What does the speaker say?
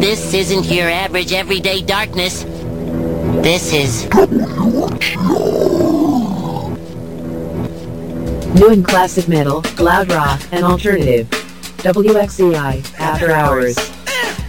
This isn't your average everyday darkness. This is... New in classic metal, loud rock, and alternative. WXCI, After Hours.